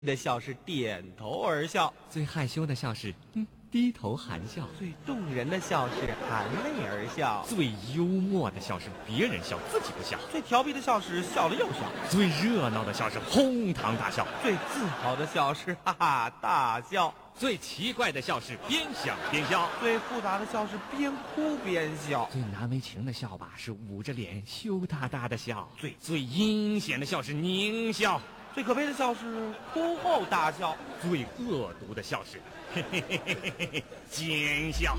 的笑是点头而笑， 最害羞的笑是低头含笑， 最动人的笑是含泪而笑， 最幽默的笑是别人笑自己不笑， 最调皮的笑是笑了又笑， 最热闹的笑是哄堂大笑， 最自豪的笑是哈哈大笑， 最奇怪的笑是边想边笑， 最复杂的笑是边哭边笑， 最难为情的笑吧是捂着脸羞答答的笑，最阴险的笑是狞笑， 最可悲的笑是哭后大笑， 最恶毒的笑是嘿嘿嘿嘿嘿嘿奸笑。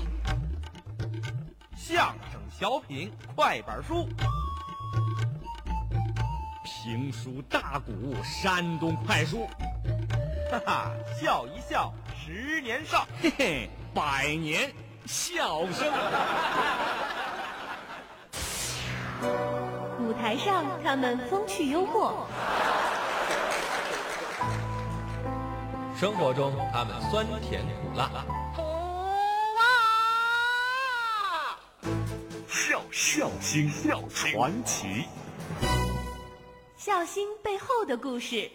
相声小品快板书， 评书大鼓山东快书， 哈哈，笑一笑10年少， 嘿嘿，100年笑声。 舞台上他们风趣幽默， 生活中他们酸甜苦辣， 笑星传奇， 笑星背后的故事。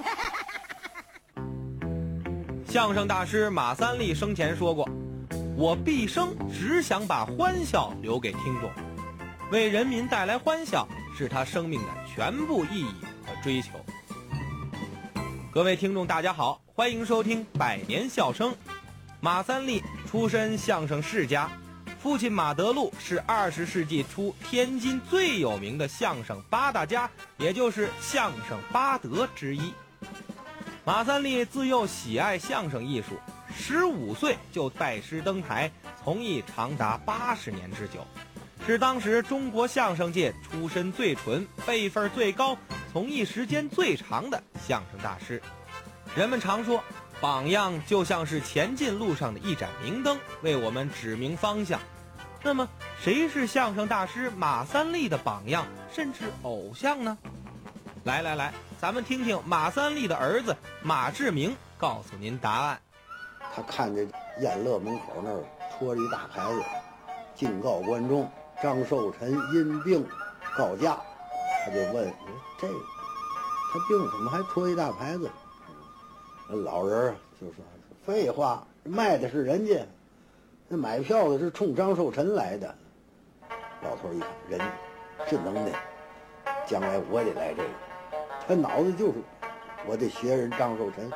相声大师马三立生前说过，我毕生只想把欢笑留给听众，为人民带来欢笑是他生命的全部意义和追求。各位听众大家好，欢迎收听百年笑声。马三立出身相声世家，父亲马德禄是20世纪初天津最有名的相声8大家，也就是相声8德之一。马三立自幼喜爱相声艺术，15岁就拜师登台，从艺长达80年之久，是当时中国相声界出身最纯、辈分最高、从艺时间最长的相声大师。人们常说，榜样就像是前进路上的一盏明灯，为我们指明方向。那么，谁是相声大师马三立的榜样，甚至偶像呢？来，咱们听听马三立的儿子马志明告诉您答案。 他看见宴乐门口那儿戳着一大牌子，警告观众张寿臣因病告假，他就问这个他病怎么还戳一大牌子？老人就说废话，卖的是人家，那买票的是冲张寿臣来的。老头一看人这能耐，将来我得来这个，他脑子就是我得学人张寿臣。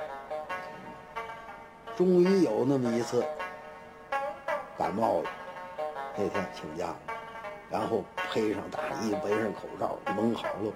终于有那么一次感冒了，那天请假了，然后披上大衣围上口罩蒙好了，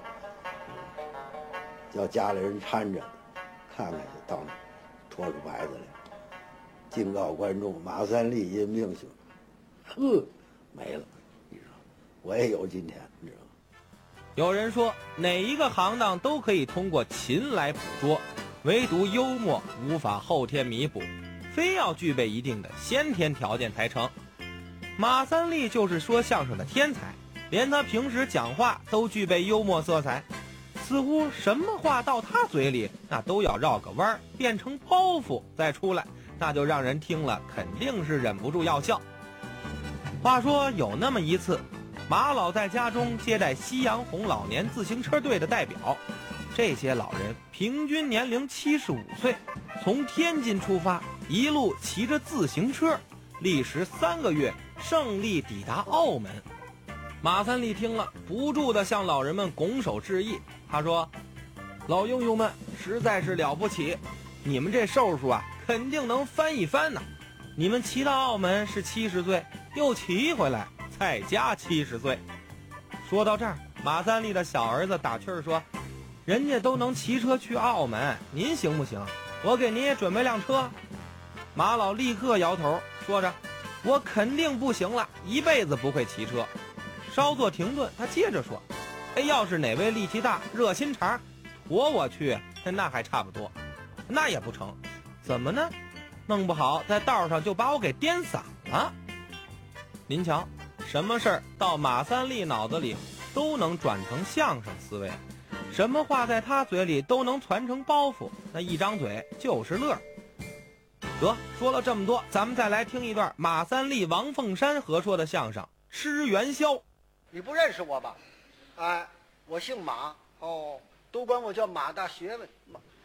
叫家里人搀着看看去，到那戳出牌子来，警告观众马三立因病死，没了。你知道我也有今天，你知道吗？ 有人说哪一个行当都可以通过勤来捕捉，唯独幽默无法后天弥补，非要具备一定的先天条件才成。马三立就是说相声的天才，连他平时讲话都具备幽默色彩，似乎什么话到他嘴里那都要绕个弯变成包袱再出来，那就让人听了肯定是忍不住要笑。话说有那么一次，马老在家中接待夕阳红老年自行车队的代表，这些老人平均年龄75岁，从天津出发，一路骑着自行车，历时3个月胜利抵达澳门。马三立听了不住地向老人们拱手致意，他说，老英雄们实在是了不起，你们这寿数啊肯定能翻一番呢。你们骑到澳门是70岁，又骑回来再加70岁。说到这儿，马三立的小儿子打趣儿说，人家都能骑车去澳门，您行不行？我给您也准备辆车。马老立刻摇头，说着，我肯定不行了，一辈子不会骑车。稍作停顿，他接着说，要是哪位力气大热心肠驮我去，那还差不多。那也不成，怎么呢？弄不好在道上就把我给颠散了。您瞧，什么事儿到马三立脑子里都能转成相声思维，什么话在他嘴里都能传成包袱，那一张嘴就是乐。得，说了这么多，咱们再来听一段马三立、王凤山合说的相声《吃元宵》。 你不认识我吧？哎，我姓马，哦，都管我叫马大学问。